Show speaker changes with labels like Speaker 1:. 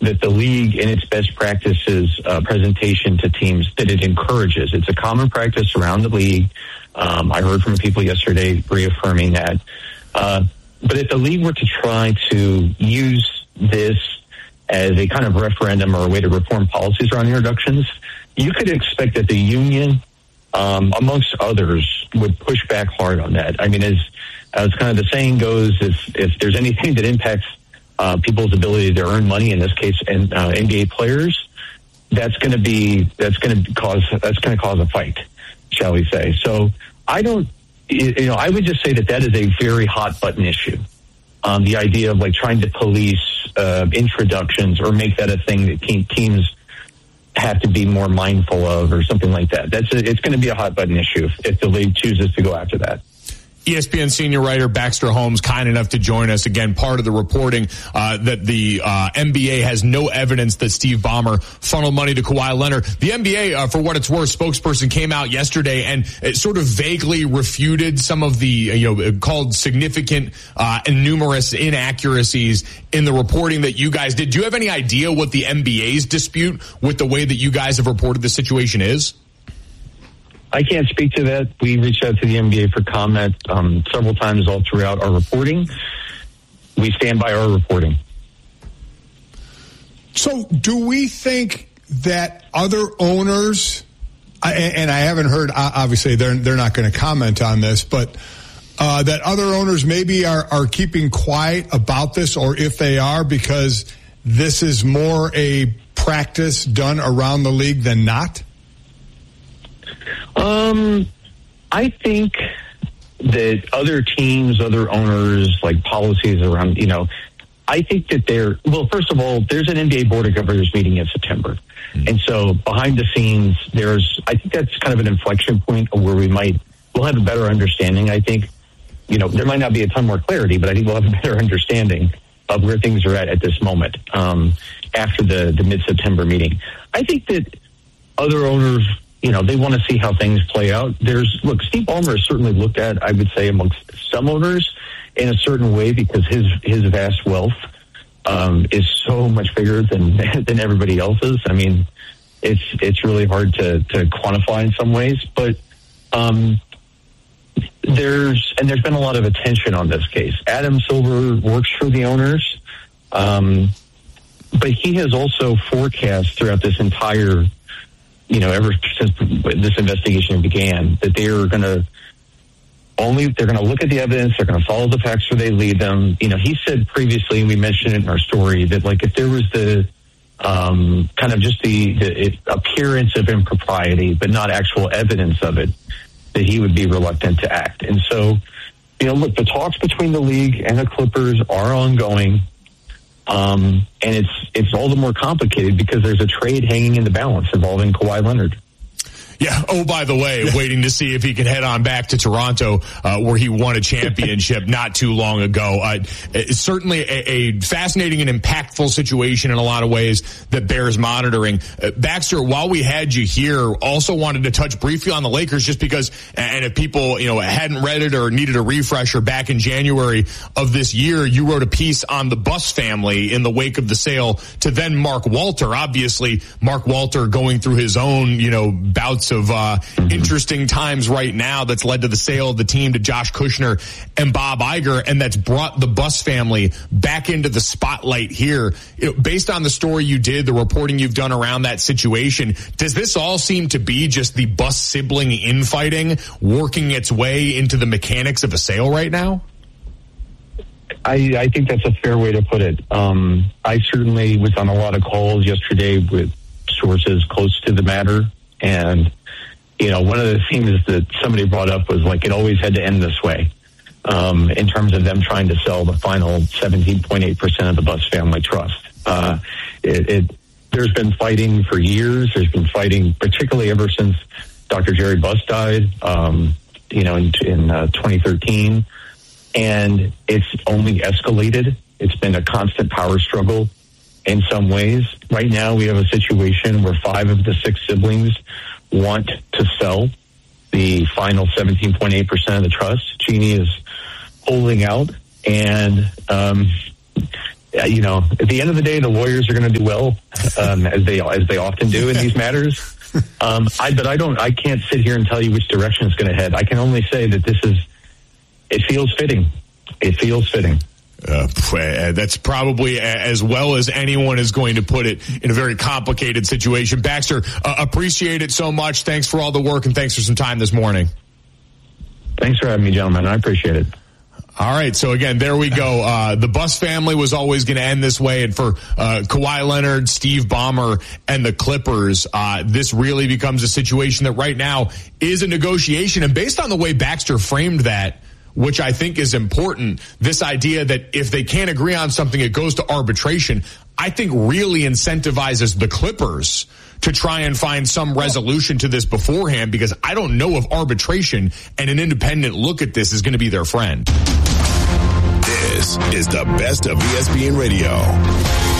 Speaker 1: that the league in its best practices presentation to teams that it encourages. It's a common practice around the league. I heard from people yesterday reaffirming that. But if the league were to try to use this as a kind of referendum or a way to reform policies around introductions, you could expect that the union, amongst others, would push back hard on that. I mean, as kind of the saying goes, if there's anything that impacts people's ability to earn money, in this case, and NBA players, that's going to cause a fight, shall we say? So I would just say that is a very hot button issue. The idea of like trying to police introductions or make that a thing that teams have to be more mindful of or something like that. It's going to be a hot button issue if the league chooses to go after that.
Speaker 2: ESPN senior writer Baxter Holmes, kind enough to join us again. Part of the reporting that the NBA has no evidence that Steve Ballmer funneled money to Kawhi Leonard. The NBA, for what it's worth, spokesperson came out yesterday and sort of vaguely refuted some of the called significant and numerous inaccuracies in the reporting that you guys did. Do you have any idea what the NBA's dispute with the way that you guys have reported the situation is?
Speaker 1: I can't speak to that. We reached out to the NBA for comment several times all throughout our reporting. We stand by our reporting.
Speaker 3: So do we think that other owners, and I haven't heard, obviously they're not going to comment on this, but that other owners maybe are keeping quiet about this, or if they are, because this is more a practice done around the league than not?
Speaker 1: I think that other teams, other owners, like policies around, I think that first of all, there's an NBA Board of Governors meeting in September. And so behind the scenes, I think that's kind of an inflection point where we'll have a better understanding. I think, there might not be a ton more clarity, but I think we'll have a better understanding of where things are at this moment, after the mid-September meeting. I think that other owners, they want to see how things play out. Steve Ballmer is certainly looked at, I would say, amongst some owners in a certain way because his vast wealth is so much bigger than everybody else's. I mean, it's really hard to quantify in some ways, but there's been a lot of attention on this case. Adam Silver works for the owners, but he has also forecast throughout this entire ever since this investigation began, that they're going to look at the evidence, they're going to follow the facts where they lead them. He said previously, and we mentioned it in our story, that like if there was the kind of just the appearance of impropriety, but not actual evidence of it, that he would be reluctant to act. And so, the talks between the league and the Clippers are ongoing. And it's all the more complicated because there's a trade hanging in the balance involving Kawhi Leonard.
Speaker 2: Yeah. Oh, by the way, waiting to see if he can head on back to Toronto, where he won a championship not too long ago. It's certainly a fascinating and impactful situation in a lot of ways that bears monitoring. Baxter, while we had you here, also wanted to touch briefly on the Lakers just because, and if people, hadn't read it or needed a refresher, back in January of this year, you wrote a piece on the Buss family in the wake of the sale to then Mark Walter. Obviously, Mark Walter going through his own, bouts of interesting times right now that's led to the sale of the team to Josh Kushner and Bob Iger, and that's brought the Buss family back into the spotlight here. Based on the story you did, the reporting you've done around that situation, does this all seem to be just the Buss sibling infighting working its way into the mechanics of a sale right now?
Speaker 1: I think that's a fair way to put it. I certainly was on a lot of calls yesterday with sources close to the matter, and one of the things that somebody brought up was like it always had to end this way, in terms of them trying to sell the final 17.8% of the Buss family trust. There's been fighting for years. There's been fighting, particularly ever since Dr. Jerry Buss died, in 2013, and it's only escalated. It's been a constant power struggle in some ways. Right now, we have a situation where 5 of the 6 siblings want to sell the final 17.8% of the trust. Jeannie is holding out, and you know, at the end of the day, the Warriors are going to do well, as they often do in these matters. I can't sit here and tell you which direction it's going to head. I can only say that it feels fitting. It feels fitting.
Speaker 2: That's probably as well as anyone is going to put it in a very complicated situation. Baxter, appreciate it so much. Thanks for all the work and thanks for some time this morning.
Speaker 1: Thanks for having me, gentlemen. I appreciate it.
Speaker 2: All right, so again, there we go. The Buss family was always going to end this way, and for Kawhi Leonard, Steve Ballmer, and the Clippers, this really becomes a situation that right now is a negotiation. And based on the way Baxter framed that, which I think is important, this idea that if they can't agree on something, it goes to arbitration, I think really incentivizes the Clippers to try and find some resolution to this beforehand, because I don't know if arbitration and an independent look at this is going to be their friend.
Speaker 4: This is the best of ESPN Radio.